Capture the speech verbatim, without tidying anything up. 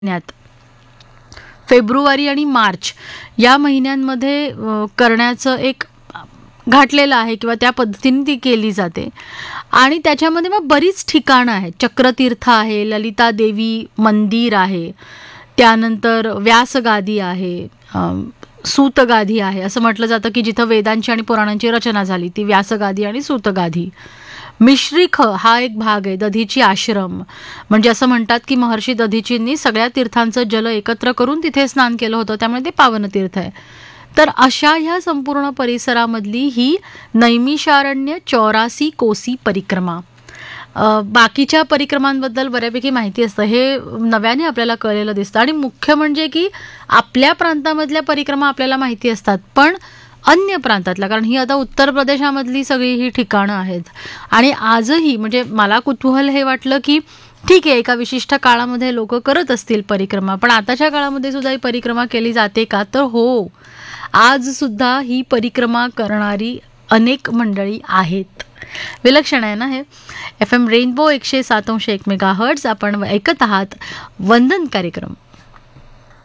महिन्यात फेब्रुवारी आणि मार्च या महिन्यांमध्ये अ, करण्याचं एक घातलेलं आहे किंवा त्या पद्धतीने ती केली जाते. आणि त्याच्यामध्ये मग बरीच ठिकाणं आहेत. चक्रतीर्थ आहे, ललिता देवी मंदिर आहे, त्यानंतर व्यासगादी आहे, अ, सूतगादी आहे. असं म्हटलं जातं की जिथं वेदांची आणि पुराणांची रचना झाली ती व्यासगादी आणि सूतगादी. मिश्रिख हा एक भाग आहे, दधीची आश्रम. म्हणजे असं म्हणतात की महर्षी दधीचींनी सगळ्या तीर्थांचं जल एकत्र करून तिथे स्नान केलं होतं, त्यामुळे ते पावन तीर्थ आहे. तर अशा ह्या संपूर्ण परिसरामधली ही नैमिषारण्य चौरासी कोसी परिक्रमा. अ, बाकीच्या परिक्रमांबद्दल बऱ्यापैकी माहिती असतं, हे नव्याने आपल्याला कळलेलं दिसतं. आणि मुख्य म्हणजे की आपल्या प्रांतामधल्या परिक्रमा आपल्याला माहिती असतात, पण अन्य प्रांतातल्या, कारण ही आता उत्तर प्रदेशामधली सगळी ही ठिकाणं आहेत. आणि आजही म्हणजे मला कुतूहल हे वाटलं की ठीक आहे, एका विशिष्ट काळामध्ये लोक करत असतील परिक्रमा, पण आताच्या काळामध्ये सुद्धा ही परिक्रमा केली जाते का? तर हो, आज सुद्धा ही परिक्रमा करणारी अनेक मंडळी आहेत. विलक्षण आहे ना हे. एफ एम रेनबो एकशे सात अंश एक मेगा हर्ट्ज आपण ऐकत आहात वंदन कार्यक्रम.